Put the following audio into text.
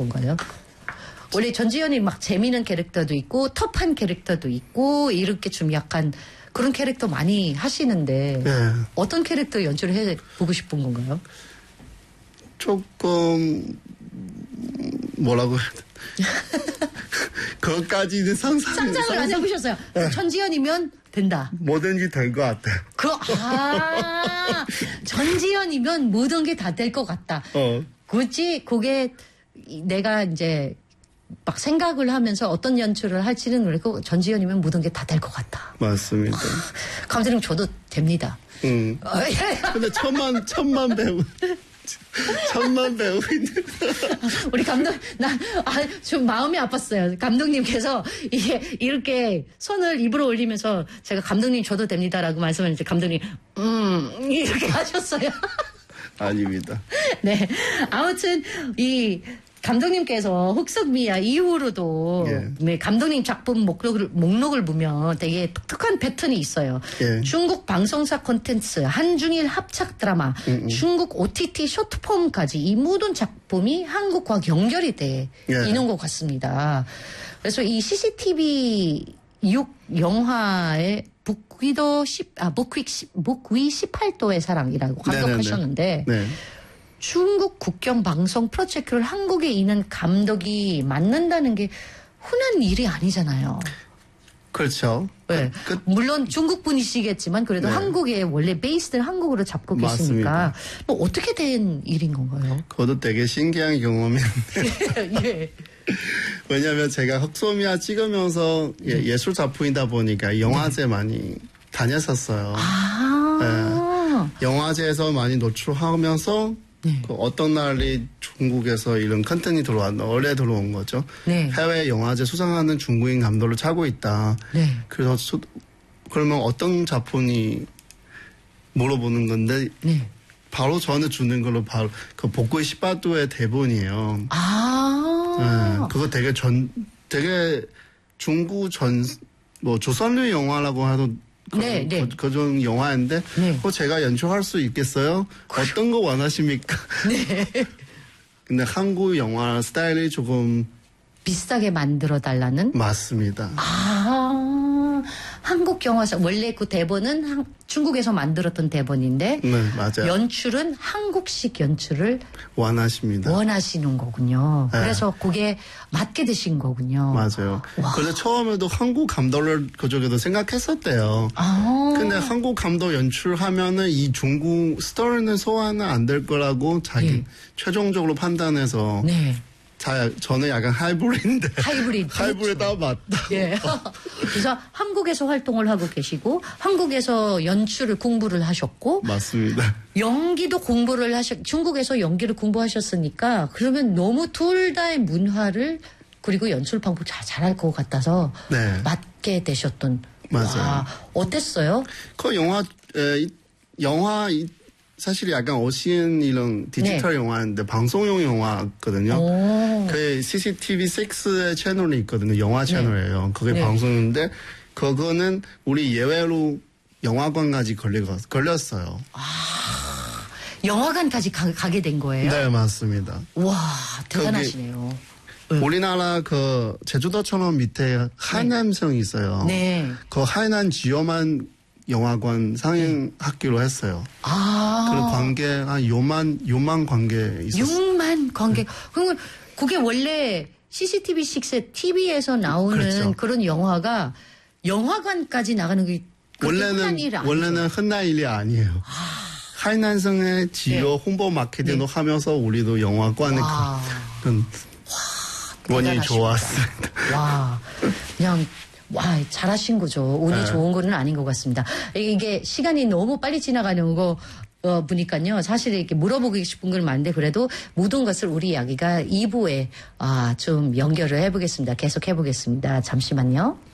건가요? 원래 전지현이 막 재미있는 캐릭터도 있고 터프한 캐릭터도 있고 이렇게 좀 약간 그런 캐릭터 많이 하시는데 네. 어떤 캐릭터 연출을 해보고 싶은 건가요? 조금 뭐라고 해야 돼? 그것까지는 상상을 안 해보셨어요. 네. 전지현이면 된다. 뭐든지 될 것 같아요. 전지현이면 모든 게 다 될 것 같다. 굳이 그게 내가 이제 막 생각을 하면서 어떤 연출을 할지는 모르고 전지현이면 모든 게 다 될 것 같다. 맞습니다. 감독님 저도 됩니다. 근데 천만 배우. 천만 배우 있는. 우리 감독, 좀 마음이 아팠어요. 감독님께서 이렇게 손을 입으로 올리면서 제가 감독님 줘도 됩니다라고 말씀하는데 감독님, 이렇게 하셨어요. 아닙니다. 네. 아무튼, 감독님께서 흑석미야 이후로도 네, 감독님 작품 목록을 보면 되게 독특한 패턴이 있어요. 중국 방송사 콘텐츠, 한중일 합작 드라마, 중국 OTT 쇼트폼까지 이 모든 작품이 한국과 연결이 돼 있는 것 같습니다. 그래서 이 CCTV 6 영화의 목위 18도의 사랑이라고 감독하셨는데 중국 국경 방송 프로젝트를 한국에 있는 감독이 맡는다는 게 흔한 일이 아니잖아요. 그렇죠. 네. 물론 중국 분이시겠지만 그래도 한국에 원래 베이스를 한국으로 잡고 계시니까 뭐 어떻게 된 일인 건가요? 그것도 되게 신기한 경험인데. 왜냐하면 제가 흑소미아 찍으면서 예술 작품이다 보니까 영화제 많이 다녔었어요. 영화제에서 많이 노출하면서 그 어떤 날이 중국에서 이런 컨텐츠 들어왔나 원래 들어온 거죠. 해외 영화제 수상하는 중국인 감독을 찾고 있다. 그래서 그러면 어떤 작품이 물어보는 건데 바로 저는 주는 걸로 바로 그 복구의 18도의 대본이에요. 그거 되게 중국 뭐 조선류 영화라고 해도 그런 영화인데 그거 제가 연출할 수 있겠어요? 어떤 거 원하십니까? 근데 한국 영화 스타일이 조금 비슷하게 만들어 달라는? 맞습니다. 한국 영화사 원래 그 대본은 중국에서 만들었던 대본인데 맞아요. 연출은 한국식 연출을 원하시는 거군요. 그래서 그게 맞게 되신 거군요. 맞아요. 그래서 처음에도 한국 감독을 그쪽에도 생각했었대요. 근데 한국 감독 연출하면은 이 중국 스토리는 소화는 안 될 거라고 자기 최종적으로 판단해서 저는 약간 하이브리드인데. 하이브리드가 맞다. 그래서 한국에서 활동을 하고 계시고, 한국에서 연출을 공부를 하셨고. 맞습니다. 연기도 공부를 중국에서 연기를 공부하셨으니까, 그러면 너무 둘 다의 문화를, 그리고 연출 방법 잘할 것 같아서. 맞게 되셨던. 맞아요. 어땠어요? 그 영화, 사실 약간 어시인 이런 디지털 영화인데 방송용 영화거든요. 그 CCTV 6의 채널이 있거든요. 영화 채널이에요. 그게 방송인데 그거는 우리 예외로 영화관까지 걸렸어요. 영화관까지 가게 된 거예요? 네, 맞습니다. 와, 대단하시네요. 우리나라 그 제주도처럼 밑에 하남성이 있어요. 그 하남 지역만 영화관 상영하기로 했어요. 그런 관계 한 6만 관계 있었어요. 6만 관계. 그러면 그게 원래 CCTV6의 TV에서 나오는 그런 영화가 영화관까지 나가는 게 흔한 일이 아니죠. 원래는 흔한 일이 아니에요. 하이난성의 지역 홍보 마케팅도 하면서 우리도 영화관에 원이 좋았습니다. 그냥 잘하신 거죠. 운이 좋은 거는 아닌 것 같습니다. 이게 시간이 너무 빨리 지나가는 거 보니까요. 사실 이렇게 물어보고 싶은 건 많은데 그래도 모든 것을 우리 이야기가 2부에 좀 연결을 해보겠습니다. 계속 해보겠습니다. 잠시만요.